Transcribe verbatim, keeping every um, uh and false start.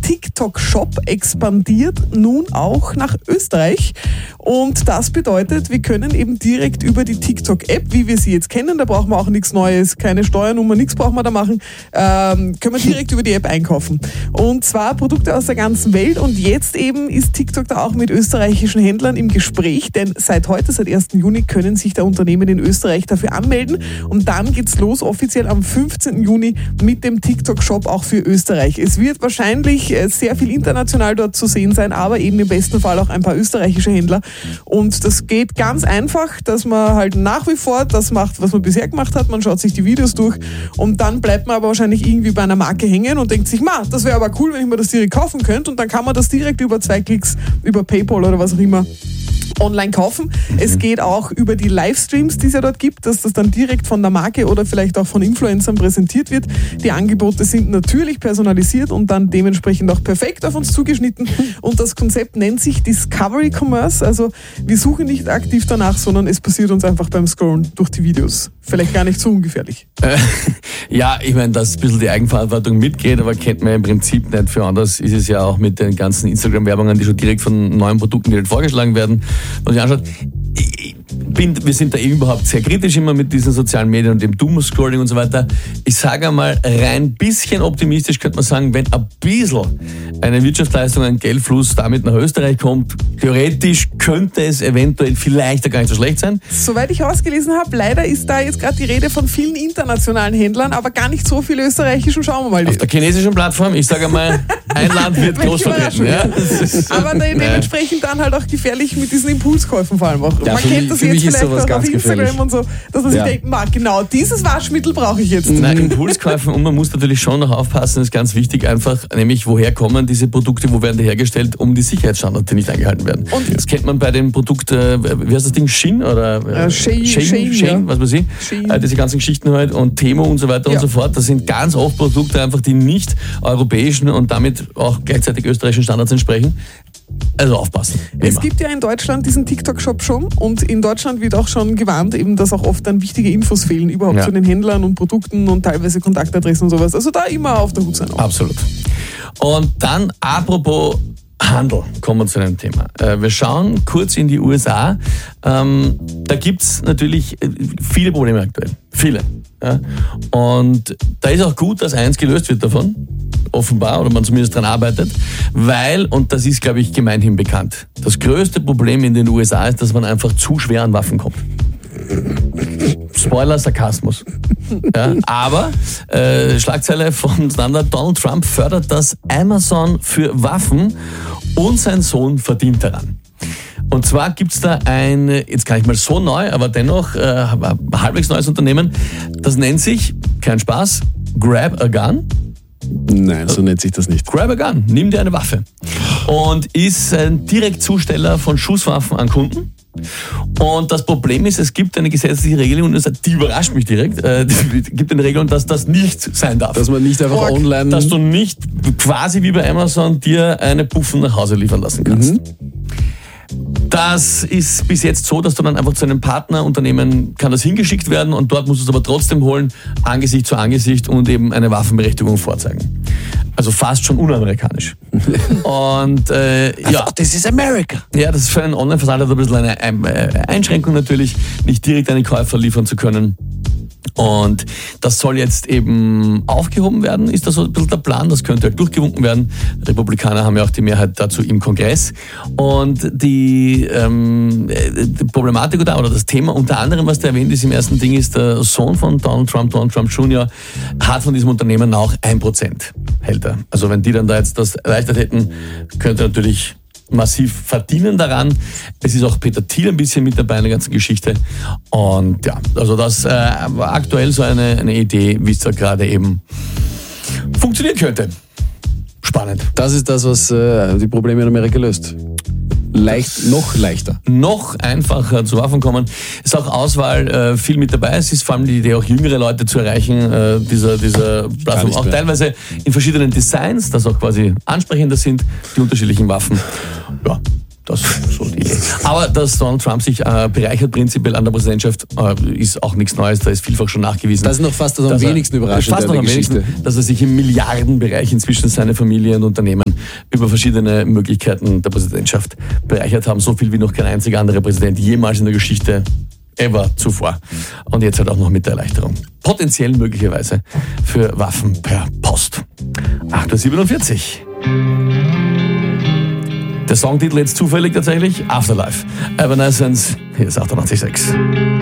TikTok-Shop expandiert nun auch nach Österreich. Und das bedeutet, wir können eben direkt über die TikTok-App, wie wir sie jetzt kennen, da brauchen wir auch nichts Neues, keine Steuernummer, nichts brauchen wir da machen, ähm, können wir direkt über die App einkaufen. Und zwar Produkte aus der ganzen Welt. Und jetzt eben ist TikTok da auch mit österreichischen Händlern im Gespräch, denn seit heute, seit ersten Juni, können sich da Unternehmen in Österreich dafür anmelden. Und dann geht's los, offiziell am fünfzehnten Juni mit dem TikTok-Shop auch für Österreich. Es wird wahrscheinlich sehr viel international dort zu sehen sein, aber eben im besten Fall auch ein paar österreichische Händler. Und das geht ganz einfach, dass man halt nach wie vor das macht, was man bisher gemacht hat. Man schaut sich die Videos durch und dann bleibt man aber wahrscheinlich irgendwie bei einer Marke hängen und denkt sich, ma, das wäre aber cool, wenn ich mir das direkt kaufen könnte. Und dann kann man das direkt über zwei Klicks, über PayPal oder was auch immer, online kaufen. Mhm. Es geht auch über die Livestreams, die es ja dort gibt, dass das dann direkt von der Marke oder vielleicht auch von Influencern präsentiert wird. Die Angebote sind natürlich personalisiert und dann dementsprechend auch perfekt auf uns zugeschnitten. Und das Konzept nennt sich Discovery Commerce. Also wir suchen nicht aktiv danach, sondern es passiert uns einfach beim Scrollen durch die Videos. Vielleicht gar nicht so ungefährlich. Äh, ja, ich meine, dass ein bisschen die Eigenverantwortung mitgeht, aber kennt man im Prinzip nicht. Für anders ist es ja auch mit den ganzen Instagram-Werbungen, die schon direkt von neuen Produkten direkt vorgeschlagen werden. Wenn man sich anschaut, ich bin, wir sind da überhaupt sehr kritisch immer mit diesen sozialen Medien und dem Doom-Scrolling und so weiter. Ich sage einmal, rein bisschen optimistisch könnte man sagen, wenn ein bisschen eine Wirtschaftsleistung, ein Geldfluss damit nach Österreich kommt, theoretisch könnte es eventuell vielleicht gar nicht so schlecht sein. Soweit ich ausgelesen habe, leider ist da jetzt gerade die Rede von vielen internationalen Händlern, aber gar nicht so viele österreichischen. Schauen wir mal. Auf der chinesischen Plattform, ich sage einmal, ein Land wird groß vertreten. Ja? Aber dementsprechend dann halt auch gefährlich mit diesen Impulskäufen vor allem auch. Ja, man kennt das jetzt vielleicht auch auf Instagram gefährlich. und so, dass man sich Ja. denkt, ma, genau dieses Waschmittel brauche ich jetzt. Nein, Impulskäufen, und man muss natürlich schon noch aufpassen, das ist ganz wichtig einfach, nämlich woher kommen diese Produkte, wo werden die hergestellt, um die Sicherheitsstandards, die nicht eingehalten werden. Und das kennt man bei dem Produkt, äh, wie heißt das Ding, Shin oder äh, Shein, Shein, Shein, Shein, ja. was weiß ich, Shein. äh, diese ganzen Geschichten halt und Temo und so weiter Ja. und so fort, das sind ganz oft Produkte einfach, die nicht europäischen und damit auch gleichzeitig österreichischen Standards entsprechen. Also aufpassen. Es Immer. gibt ja in Deutschland diesen TikTok-Shop schon und in Deutschland wird auch schon gewarnt, eben, dass auch oft dann wichtige Infos fehlen, überhaupt Ja. zu den Händlern und Produkten und teilweise Kontaktadressen und sowas. Also da immer auf der Hut sein. Auch. Absolut. Und dann apropos Handel, kommen wir zu einem Thema. Äh, wir schauen kurz in die U S A. Ähm, da gibt's natürlich viele Probleme aktuell. Viele. Ja? Und da ist auch gut, dass eins gelöst wird davon. Offenbar, oder man zumindest daran arbeitet, weil, und das ist, glaube ich, gemeinhin bekannt, das größte Problem in den U S A ist, dass man einfach zu schwer an Waffen kommt. Spoiler, Sarkasmus. Ja, aber äh, Schlagzeile von Standard, Donald Trump fördert das Amazon für Waffen und sein Sohn verdient daran. Und zwar gibt's da ein, jetzt gar nicht mal so neu, aber dennoch äh, halbwegs neues Unternehmen, das nennt sich, kein Spaß, Grab a Gun. Nein, so nennt sich das nicht. Grab a Gun, nimm dir eine Waffe. Und ist ein Direktzusteller von Schusswaffen an Kunden. Und das Problem ist, es gibt eine gesetzliche Regelung, und die überrascht mich direkt, äh, es gibt eine Regelung, dass das nicht sein darf. Dass man nicht einfach Org. online... Dass du nicht quasi wie bei Amazon dir eine Puffen nach Hause liefern lassen kannst. Mhm. Das ist bis jetzt so, dass du dann einfach zu einem Partnerunternehmen, kann das hingeschickt werden und dort musst du es aber trotzdem holen, Angesicht zu Angesicht und eben eine Waffenberechtigung vorzeigen. Also fast schon unamerikanisch. Und äh, ja, this is America. ja, das ist für einen Online-Versand ein bisschen eine Einschränkung natürlich, nicht direkt einen Käufer liefern zu können. Und das soll jetzt eben aufgehoben werden, ist das so ein bisschen der Plan, das könnte halt durchgewunken werden. Republikaner haben ja auch die Mehrheit dazu im Kongress. Und die, ähm, die Problematik oder, oder das Thema unter anderem, was da erwähnt ist im ersten Ding, ist der Sohn von Donald Trump, Donald Trump Junior, hat von diesem Unternehmen auch ein Prozent hält er. Also wenn die dann da jetzt das erleichtert hätten, könnte er natürlich massiv verdienen daran. Es ist auch Peter Thiel ein bisschen mit dabei in der ganzen Geschichte. Und ja, also das äh, war aktuell so eine, eine Idee, wie es da gerade eben funktionieren könnte. Spannend. Das ist das, was äh, die Probleme in Amerika löst. Leicht, noch leichter. Noch einfacher zu Waffen kommen. Es ist auch Auswahl äh, viel mit dabei. Es ist vor allem die Idee, auch jüngere Leute zu erreichen, äh, dieser, dieser Plattform. Auch teilweise in verschiedenen Designs, dass auch quasi ansprechender sind, die unterschiedlichen Waffen. Ja, Das ist so die Idee. Aber dass Donald Trump sich äh, bereichert prinzipiell an der Präsidentschaft, äh, ist auch nichts Neues. Da ist vielfach schon nachgewiesen. Das ist noch fast das am wenigsten überraschend fast noch am wenigsten, dass er sich im Milliardenbereich inzwischen seine Familie und Unternehmen über verschiedene Möglichkeiten der Präsidentschaft bereichert haben. So viel wie noch kein einziger anderer Präsident jemals in der Geschichte ever zuvor. Und jetzt halt auch noch mit der Erleichterung. Potenziell möglicherweise für Waffen per Post. acht Uhr siebenundvierzig. Der Songtitel jetzt zufällig tatsächlich Afterlife. Evanescence, hier ist achtundachtzig Komma sechs.